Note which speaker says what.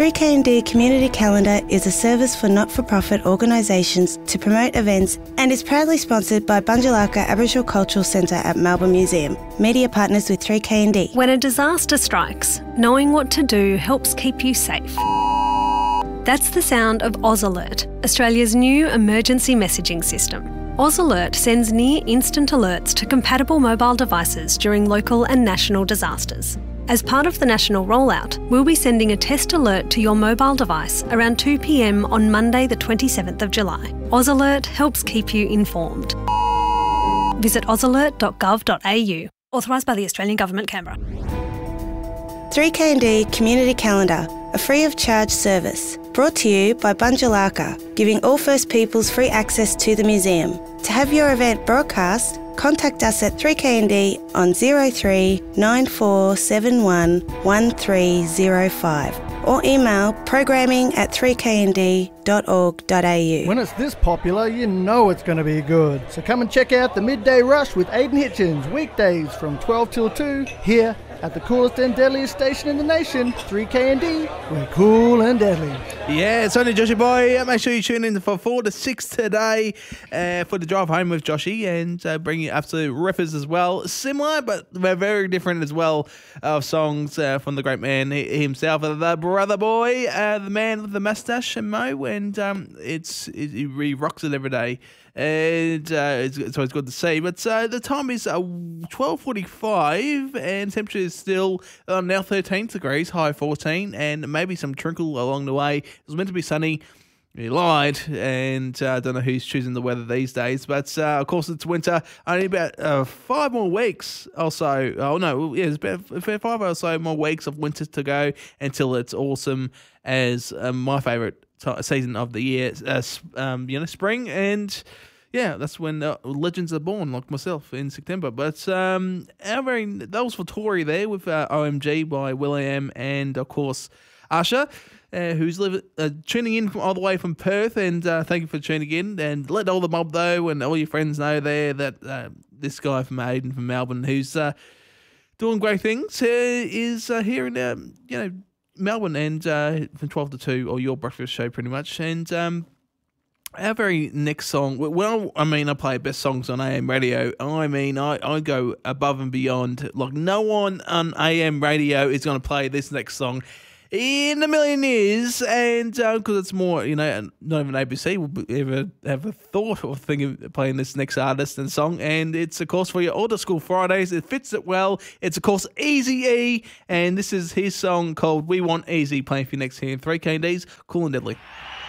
Speaker 1: 3KND Community Calendar is a service for not-for-profit organisations to promote events and is proudly sponsored by Bunjalaka Aboriginal Cultural Centre at Melbourne Museum. Media partners with 3KND.
Speaker 2: When a disaster strikes, knowing what to do helps keep you safe. That's the sound of Oz Alert, Australia's new emergency messaging system. Oz Alert sends near-instant alerts to compatible mobile devices during local and national disasters. As part of the national rollout, we'll be sending a test alert to your mobile device around 2 p.m. on Monday the 27th of July. Oz Alert helps keep you informed. Visit ozalert.gov.au. Authorised by the Australian Government, Canberra.
Speaker 1: 3KND Community Calendar, a free of charge service. Brought to you by Bunjalaka, giving all First Peoples free access to the museum. To have your event broadcast, contact us at 3KND on 03 9471 1305 or email programming@3knd.org.au.
Speaker 3: When it's this popular, you know it's going to be good. So come and check out the Midday Rush with Aidan Hitchens, weekdays from 12 till 2, here at the coolest and deadliest station in the nation, 3KND. We're cool and deadly.
Speaker 4: Yeah, it's only Joshy Boy. Make sure you tune in for 4 to 6 today for the drive home with Joshy and bring you absolute riffers as well. Similar, but they're very different as well of songs from the great man himself, the brother boy, the man with the mustache and Mo, and he rocks it every day. And it's always good to see. But the time is 12:45 and temperature is still now 13 degrees, high 14, and maybe some trickle along the way. It was meant to be sunny. He lied, and I don't know who's choosing the weather these days. But, of course, it's winter. Only about 5 more weeks or so. Oh, no, yeah, it's about 5 or so more weeks of winter to go until it's awesome as my favourite season of the year, spring, and yeah, that's when legends are born, like myself, in September. But that was for Tory there with OMG by Will.i.am and, of course, Usher, who's tuning in all the way from Perth, and thank you for tuning in, and let all the mob know and all your friends know there that this guy from Aidan from Melbourne, who's doing great things, is here in Melbourne, and from 12 to 2, or your breakfast show pretty much. And our very next song, I play best songs on AM radio. I go above and beyond. Like, no one on AM radio is going to play this next song in a million years, and because it's more, not even ABC will ever have a thought or think of playing this next artist and song, and it's, of course, for your older school Fridays. It fits it well. It's, of course, Eazy-E, and this is his song called We Want Easy, playing for you next here in 3KD's Cool and Deadly.